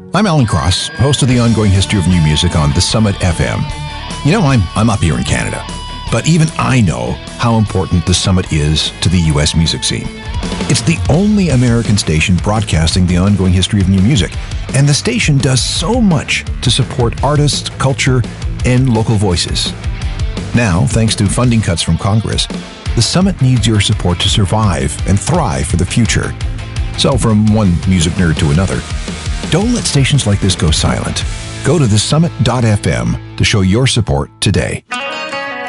I'm Alan Cross, host of the ongoing history of new music on The Summit FM. You know, I'm up here in Canada, but even I know how important The Summit is to the U.S. music scene. It's the only American station broadcasting the ongoing history of new music, and the station does so much to support artists, culture, and local voices. Now, thanks to funding cuts from Congress, The Summit needs your support to survive and thrive for the future. So, from one music nerd to another, don't let stations like this go silent. Go to thesummit.fm to show your support today.